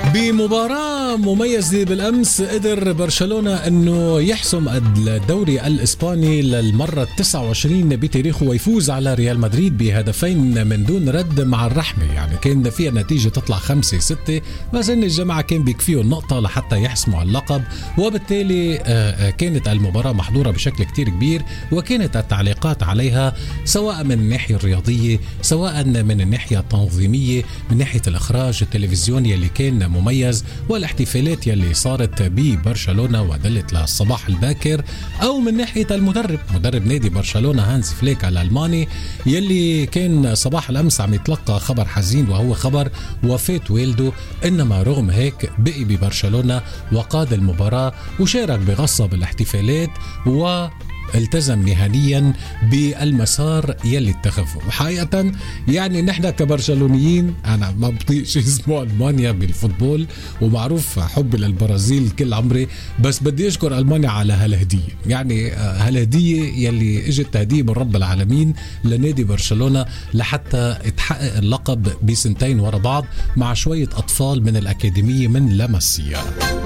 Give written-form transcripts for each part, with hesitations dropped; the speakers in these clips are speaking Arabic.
بمباراة مميزة بالأمس قدر برشلونة أنه يحسم الدوري الإسباني للمرة 29 بتاريخه ويفوز على ريال مدريد بهدفين من دون رد مع الرحمة. يعني كان فيها نتيجة تطلع 5-6 بس إن الجماعة كان بيكفيوا النقطة لحتى يحسموا اللقب، وبالتالي كانت المباراة محضورة بشكل كتير كبير، وكانت التعليقات عليها سواء من الناحية الرياضية سواء من الناحية التنظيمية من ناحية الإخراج التلفزيوني اللي كان مميز، والاحتفالات يلي صارت ببرشلونة ودلت للصباح الباكر، أو من ناحية مدرب نادي برشلونة هانز فليك الألماني يلي كان صباح الأمس عم يتلقى خبر حزين وهو خبر وفاة والده، إنما رغم هيك بقي ببرشلونة وقاد المباراة وشارك بغصة بالاحتفالات والتزم مهنيا بالمسار يلي اتخذه. وحقيقة يعني نحن كبرشلونيين أنا ما بطيقش اسمه ألمانيا بالفوتبول ومعروف حب للبرازيل كل عمري، بس بدي أشكر ألمانيا على هالهدية، يعني هالهدية يلي اجت هدية من رب العالمين لنادي برشلونة لحتى اتحقق اللقب بسنتين ورا بعض مع شوية أطفال من الأكاديمية من لاماسيا.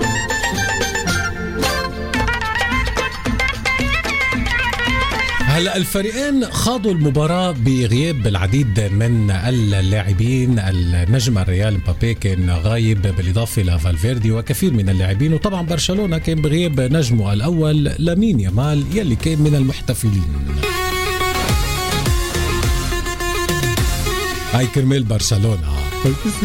هلا الفريقين خاضوا المباراة بغياب العديد من اللاعبين. النجم الريال مبابي كان غايب بالإضافة لفالفيردي وكثير من اللاعبين، وطبعا برشلونة كان بغياب نجمه الأول لامين يامال يلي كان من المحتفلين. هاي كرمال برشلونة.